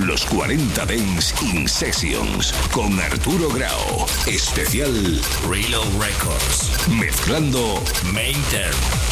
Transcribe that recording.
Los 40 Dance in Sessions con Arturo Grau. Especial Reload Records. Mezclando Main Term.